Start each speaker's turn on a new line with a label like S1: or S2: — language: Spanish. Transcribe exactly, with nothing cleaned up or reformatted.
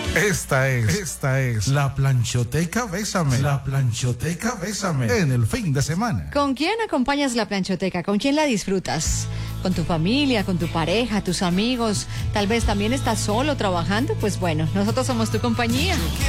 S1: Esta es, esta es la Planchoteca Bésame. La Planchoteca Bésame en el fin de semana.
S2: ¿Con quién acompañas la planchoteca? ¿Con quién la disfrutas? ¿Con tu familia, con tu pareja, tus amigos? Tal vez también estás solo trabajando. Pues bueno, nosotros somos tu compañía.